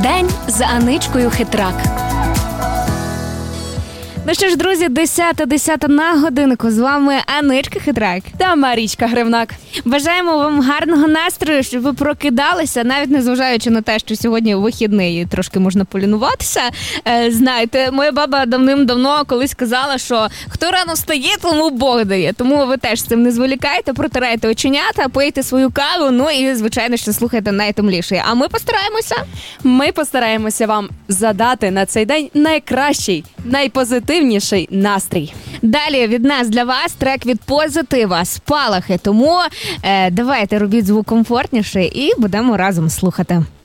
День з Аничкою Хитрак. Ну що ж, друзі, 10 на годинку. З вами Аничка Хитрак та Марічка Гривнак. Бажаємо вам гарного настрою, щоб ви прокидалися, навіть незважаючи на те, що сьогодні вихідний і трошки можна полінуватися. Знаєте, моя баба давним-давно колись казала, що хто рано встає, тому Бог дає. Тому ви теж з цим не зволікайте, протирайте оченята, пийте свою каву, ну і, звичайно, що слухайте найтемліше. А ми постараємося? Ми постараємося вам задати на цей день найкращий, найпозитивніший настрій. Далі від нас для вас трек від Позитива «Спалахи». Тому давайте робіть звук комфортніше і будемо разом слухати.